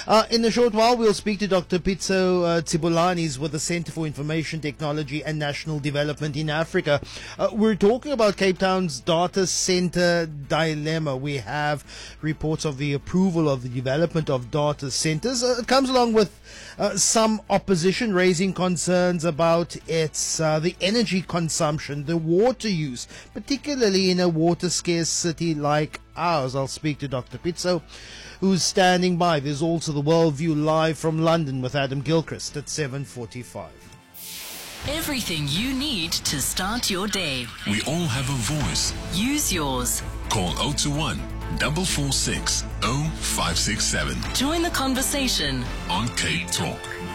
In a short while, we'll speak to Dr. Pitso Tsibulani. He's with the Center for Information Technology and National Development in Africa. We're talking about Cape Town's data center dilemma. We have reports of the approval of the development of data centers. It comes along with some opposition raising concerns about the energy consumption, the water use, particularly in a water scarce city like ours. I'll speak to Dr. Pitso, who's standing by. There's also the Worldview live from London with Adam Gilchrist at 7:45. Everything you need to start your day. We all have a voice. Use yours. Call 021 446 0567 Join the conversation on Cape Talk.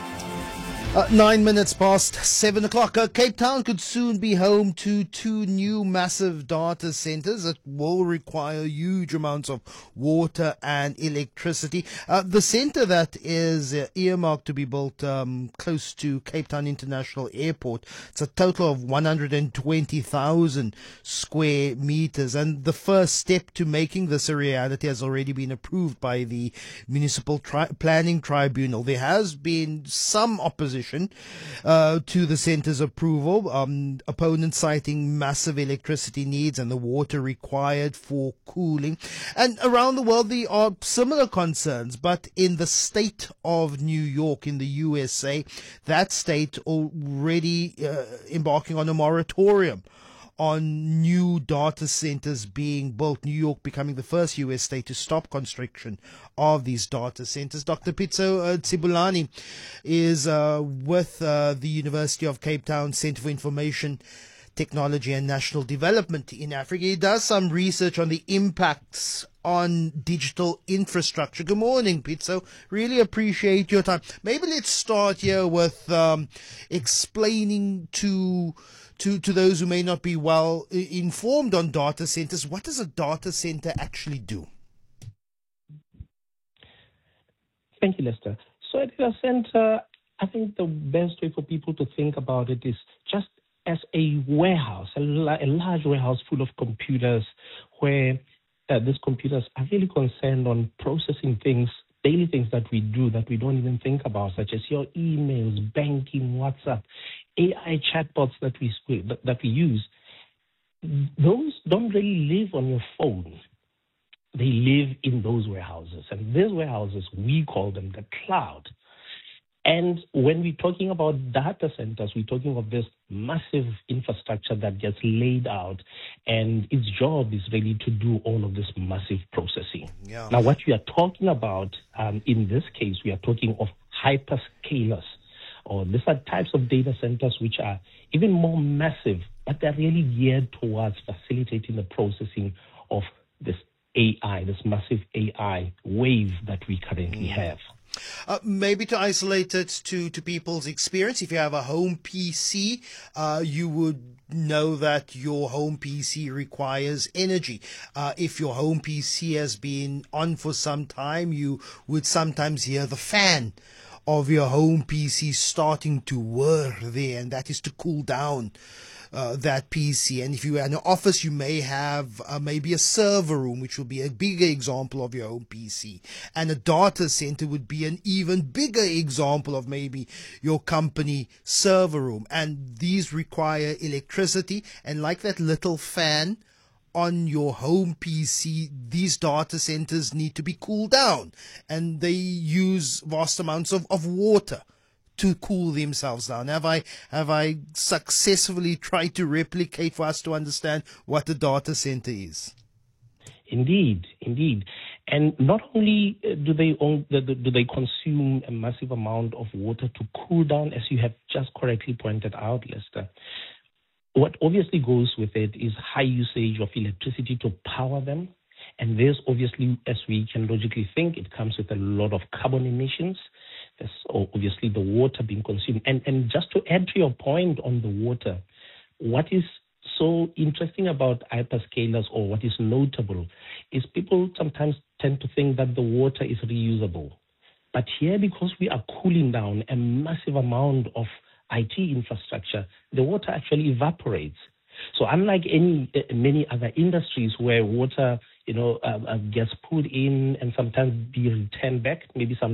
9 minutes past 7 o'clock. Cape Town could soon be home to two new massive data centers that will require huge amounts of water and electricity. The center that is earmarked to be built close to Cape Town International Airport, it's a total of 120,000 square meters. And the first step to making this a reality has already been approved by the Municipal Planning Tribunal. There has been some opposition to the centre's approval, opponents citing massive electricity needs and the water required for cooling. And around the world there are similar concerns, but in the state of New York in the USA, that state already embarking on a moratorium on new data centers being built, New York becoming the first US state to stop construction of these data centers. Dr. Pitso Tsibulani is with the University of Cape Town Center for Information Technology and National Development in Africa. He does some research on the impacts on digital infrastructure. Good morning, Pitso. Really appreciate your time. Maybe let's start here with explaining to those who may not be well informed on data centers, what does a data center actually do? Thank you, Lester. So a data center, I think the best way for people to think about it is just as a warehouse, a large warehouse full of computers where these computers are really concerned on processing things, daily things that we do that we don't even think about, such as your emails, banking, WhatsApp, AI chatbots that we use. Those don't really live on your phone. They live in those warehouses. And these warehouses, we call them the cloud. And when we're talking about data centers, we're talking of this massive infrastructure that gets laid out, and its job is really to do all of this massive processing. Yeah. Now, what we are talking about in this case, we are talking of hyperscalers, or these are types of data centers which are even more massive, but they're really geared towards facilitating the processing of this AI, this massive AI wave that we currently have. Maybe to isolate it to people's experience, if you have a home PC, you would know that your home PC requires energy. If your home PC has been on for some time, you would sometimes hear the fan of your home PC starting to whir there, and that is to cool down that PC. And if you are in an office, you may have maybe a server room, which will be a bigger example of your home PC. And a data center would be an even bigger example of maybe your company server room. And these require electricity. And like that little fan on your home PC, these data centers need to be cooled down. And they use vast amounts of water to cool themselves down. Have I successfully tried to replicate for us to understand what the data center is? Indeed. And not only do they consume a massive amount of water to cool down, as you have just correctly pointed out, Lester. What obviously goes with it is high usage of electricity to power them. And this obviously, as we can logically think, it comes with a lot of carbon emissions. There's obviously the water being consumed. And just to add to your point on the water, what is so interesting about hyperscalers, or what is notable, is people sometimes tend to think that the water is reusable. But here, because we are cooling down a massive amount of IT infrastructure, the water actually evaporates. So unlike many other industries where water, gets put in and sometimes be returned back, maybe some